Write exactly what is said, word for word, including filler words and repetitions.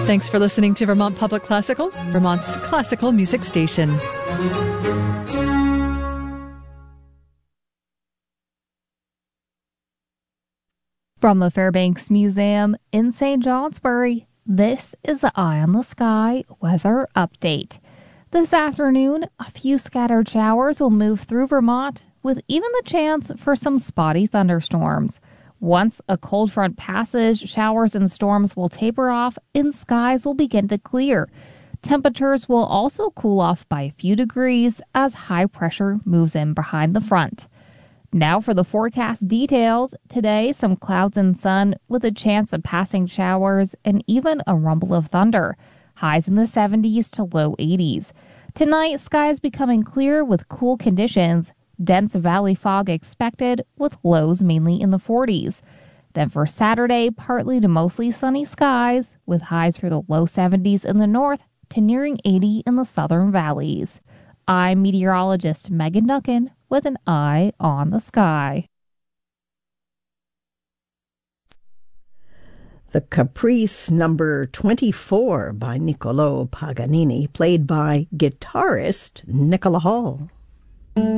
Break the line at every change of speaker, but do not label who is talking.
Thanks for listening to Vermont Public Classical, Vermont's classical music station.
From the Fairbanks Museum in Saint Johnsbury, this is the Eye on the Sky weather update. This afternoon, a few scattered showers will move through Vermont, with even the chance for some spotty thunderstorms. Once a cold front passes, showers and storms will taper off and skies will begin to clear. Temperatures will also cool off by a few degrees as high pressure moves in behind the front. Now for the forecast details. Today, some clouds and sun with a chance of passing showers and even a rumble of thunder. Highs in the seventies to low eighties. Tonight, skies becoming clear with cool conditions. Dense valley fog expected with lows mainly in the forties. Then for Saturday, partly to mostly sunny skies with highs for the low seventies in the north to nearing eighty in the southern valleys. I'm meteorologist Megan Duncan with an eye on the sky.
The Caprice number twenty-four by Niccolò Paganini, played by guitarist Nicola Hall.